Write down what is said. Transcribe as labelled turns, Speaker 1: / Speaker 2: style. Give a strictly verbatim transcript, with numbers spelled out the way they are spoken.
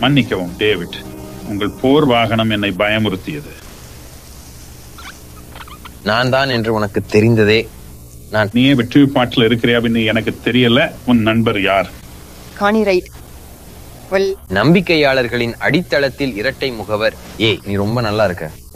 Speaker 1: மன்னிக்கவும் டேவிட், உங்கள் போர் வாகனம் என்னை பயமுறுத்தியது.
Speaker 2: நான் தான் என்று உனக்கு தெரிந்ததே. நான்
Speaker 1: நீ வெற்றி பாட்டில் இருக்கிறியான்னு எனக்கு தெரியல. உன் நண்பர் யார்?
Speaker 3: காணி ரைட்.
Speaker 2: நம்பிக்கையாளர்களின் அடித்தளத்தில் இரட்டை முகவர். ஏ, நீ ரொம்ப நல்லா இருக்க.